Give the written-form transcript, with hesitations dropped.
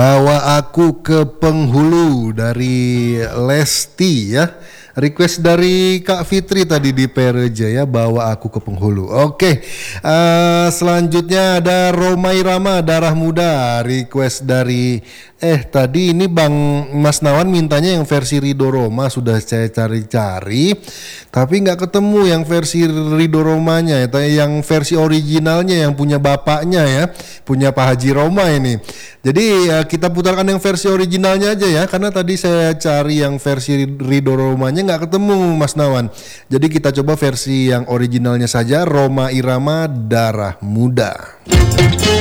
Bawa aku ke penghulu dari Lesti ya. Request dari Kak Fitri tadi di Pereja ya, bawa aku ke penghulu. Oke, selanjutnya ada Roma Irama, Darah Muda. Request dari tadi ini Bang Mas Nawan mintanya yang versi Rido Roma, sudah saya cari-cari tapi nggak ketemu yang versi Rido Romanya ya, yang versi originalnya yang punya bapaknya ya, punya Pak Haji Roma ini. Jadi kita putarkan yang versi originalnya aja ya, karena tadi saya cari yang versi Rido Romanya nggak ketemu Mas Nawan. Jadi kita coba versi yang originalnya saja, Roma Irama, Darah Muda.